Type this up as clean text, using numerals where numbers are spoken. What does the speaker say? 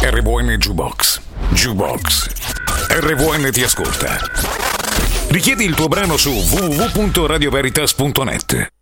RVN Jukebox. Jukebox. RVN ti ascolta. Richiedi il tuo brano su www.radioveritas.net.